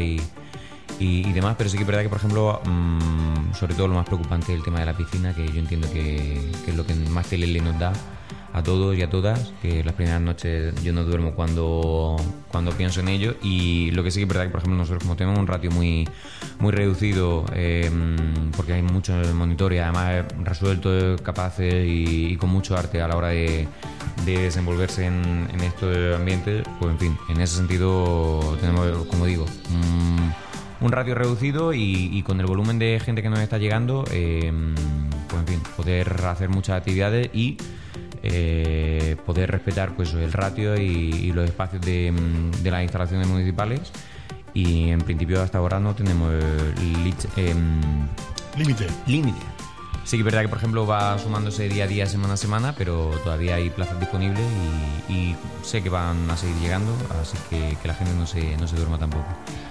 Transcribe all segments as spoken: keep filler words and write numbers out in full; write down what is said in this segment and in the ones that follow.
disfrutar y, y, y demás, pero sí que es verdad que, por ejemplo, mmm, sobre todo lo más preocupante es el tema de la piscina, que yo entiendo que, que es lo que más telele nos da a todos y a todas, que las primeras noches yo no duermo cuando, cuando pienso en ello. Y lo que sí que es verdad que, por ejemplo, nosotros como tenemos un ratio muy, muy reducido, eh, porque hay muchos monitores, además resueltos, capaces y, y con mucho arte a la hora de, de desenvolverse en, en estos ambientes, pues en fin, en ese sentido tenemos, como digo, un, un ratio reducido y, y con el volumen de gente que nos está llegando, eh, pues en fin, poder hacer muchas actividades y Eh, poder respetar pues el ratio y, y los espacios de, de las instalaciones municipales. Y en principio hasta ahora no tenemos límite. Eh, límite. Límite. Sí que es verdad que, por ejemplo, va sumándose día a día, semana a semana, pero todavía hay plazas disponibles y, y sé que van a seguir llegando, así que que la gente no se, no se duerma tampoco.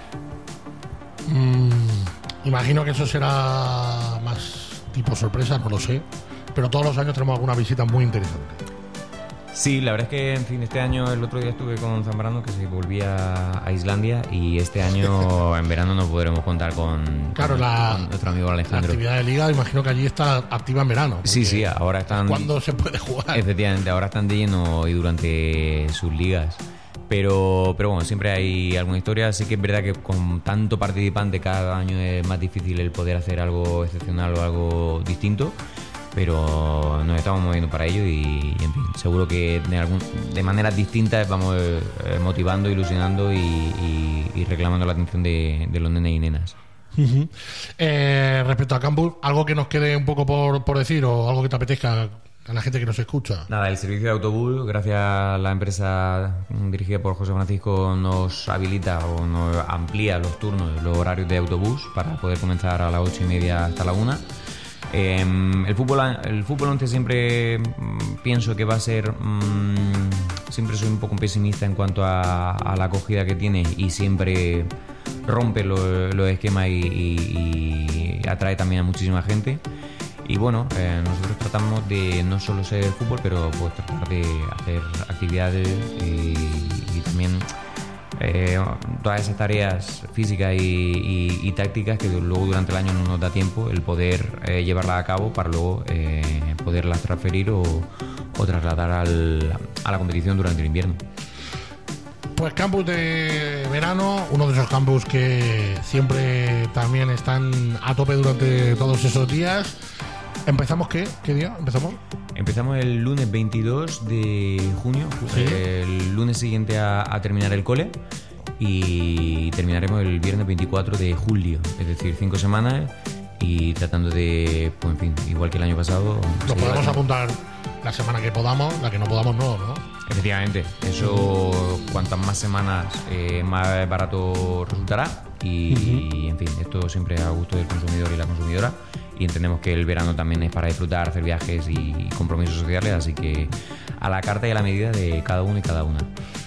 Mm, imagino que eso será más tipo sorpresa, no lo sé. Pero todos los años tenemos alguna visita muy interesante. Sí, la verdad es que, en fin, este año, el otro día estuve con Zambrano, que se volvía a Islandia, y este año en verano no podremos contar con, claro, con, la, con nuestro amigo Alejandro. La actividad de liga, imagino que allí está activa en verano. Sí, sí, ahora están... ¿Cuándo se puede jugar? Efectivamente, ahora están de lleno y durante sus ligas. Pero, pero bueno, siempre hay alguna historia. Así que es verdad que con tanto participante cada año es más difícil el poder hacer algo excepcional o algo distinto. Pero nos estamos moviendo para ello y, y en fin, seguro que de, algún, de maneras distintas vamos eh, motivando, ilusionando y, y, y reclamando la atención de, de los nenes y nenas. Uh-huh. Eh, respecto a campus, ¿algo que nos quede un poco por, por decir o algo que te apetezca a la gente que nos escucha? Nada, el servicio de autobús, gracias a la empresa dirigida por José Francisco, nos habilita o nos amplía los turnos, los horarios de autobús para poder comenzar a las ocho y media hasta la una. Eh, el fútbol el fútbol once siempre mmm, pienso que va a ser mmm, siempre soy un poco pesimista en cuanto a, a la acogida que tiene y siempre rompe los, los esquemas y, y, y atrae también a muchísima gente. Y bueno, eh, nosotros tratamos de no solo ser fútbol, pero pues tratar de hacer actividades y, y también Eh, todas esas tareas físicas y, y, y tácticas que luego durante el año no nos da tiempo el poder eh, llevarlas a cabo para luego eh, poderlas transferir o, o trasladar al, a la competición durante el invierno. Pues campus de verano, uno de esos campus que siempre también están a tope durante todos esos días. ¿Empezamos qué? ¿Qué día empezamos? Empezamos el lunes veintidós de junio, ¿sí? El lunes siguiente a, a terminar el cole, y terminaremos el viernes veinticuatro de julio, es decir, cinco semanas y tratando de, pues en fin, igual que el año pasado. Nos podemos apuntar la semana que podamos, la que no podamos no, ¿no? Efectivamente, eso cuantas más semanas eh, más barato resultará y, uh-huh. y en fin, esto siempre a gusto del consumidor y la consumidora. Y entendemos que el verano también es para disfrutar, hacer viajes y compromisos sociales, así que a la carta y a la medida de cada uno y cada una.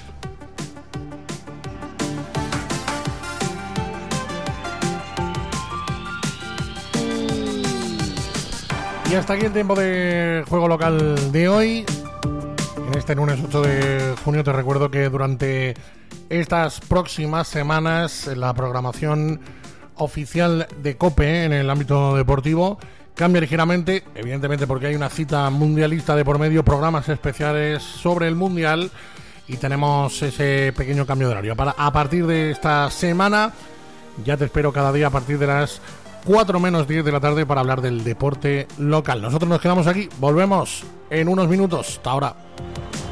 Y hasta aquí el tiempo de juego local de hoy. En este lunes ocho de junio te recuerdo que durante estas próximas semanas la programación oficial de COPE en el ámbito deportivo cambia ligeramente, evidentemente porque hay una cita mundialista de por medio, programas especiales sobre el mundial y tenemos ese pequeño cambio de horario. Para, a partir de esta semana ya te espero cada día a partir de las cuatro menos diez de la tarde para hablar del deporte local. Nosotros nos quedamos aquí, volvemos en unos minutos. Hasta ahora.